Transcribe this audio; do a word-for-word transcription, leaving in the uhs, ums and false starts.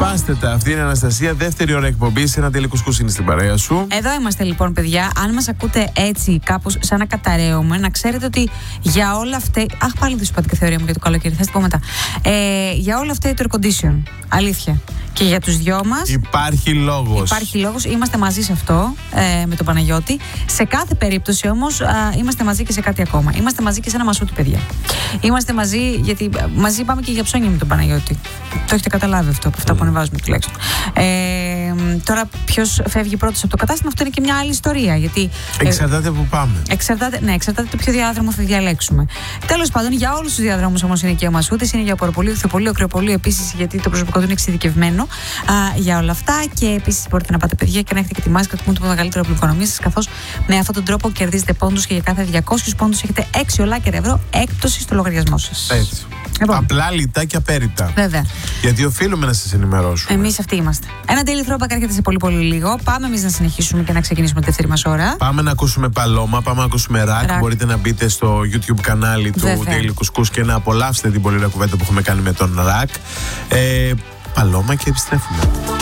Σπάστε τα. Αυτή είναι η Αναστασία. Δεύτερη ώρα εκπομπή. Ένα τέλειο κουσκούς είναι στην παρέα σου. Εδώ είμαστε λοιπόν, παιδιά. Αν μας ακούτε έτσι, κάπως σαν να καταραίουμε, να ξέρετε ότι για όλα αυτά. Αχ, πάλι δεν σου είπα την θεωρία μου για το καλοκαίρι. Θα την πω μετά. Ε, για όλα αυτά το air condition. Αλήθεια. Και για τους δυο μας. Υπάρχει λόγος. Υπάρχει λόγος. Είμαστε μαζί σε αυτό ε, με τον Παναγιώτη. Σε κάθε περίπτωση όμως α, είμαστε μαζί και σε κάτι ακόμα. Είμαστε μαζί και σε ένα μασούτι, παιδιά. Είμαστε μαζί, γιατί μαζί πάμε και για ψώνια με τον Παναγιώτη. Το έχετε καταλάβει αυτό από αυτά mm. που ανεβάζουμε τουλάχιστον. Ε, τώρα, ποιος φεύγει πρώτος από το κατάστημα, αυτό είναι και μια άλλη ιστορία. Γιατί, εξαρτάται ε, που πάμε. Εξαρτάται, ναι, εξαρτάται το ποιο διάδρομο θα διαλέξουμε. Τέλος πάντων, για όλους τους διαδρόμους όμως είναι και ο μασούτης. Είναι για Ποροπολείο, Χθιοπολείο, Κρεοπολείο επίσης, γιατί το προσωπικό του είναι εξειδικευμένο α, για όλα αυτά. Και επίσης μπορείτε να πάτε, παιδιά, και να έχετε και τη μάσκα του το μεγαλύτερο από οικονομία σας, καθώς με αυτόν τον τρόπο κερδίζετε πόντους και για κάθε διακόσιους πόντους έχετε έξι ολάκια ευρώ έκπτωση στο λογαριασμό σας. Έτσι. Λοιπόν. Απλά λιτά και απέριτα. Βέβαια. Γιατί οφείλουμε να σας ενημερώσουμε. Εμείς αυτοί είμαστε. Ένα daily throwback έρχεται σε πολύ πολύ λίγο. Πάμε εμείς να συνεχίσουμε και να ξεκινήσουμε τη δεύτερη μας ώρα. Πάμε να ακούσουμε Παλώμα, πάμε να ακούσουμε ρακ. ρακ. Μπορείτε να μπείτε στο YouTube κανάλι του Βέβαια. Daily Κουσκούς και να απολαύσετε την πολύ ωραία κουβέντα που έχουμε κάνει με τον ρακ. Ε, Παλώμα και επιστρέφουμε.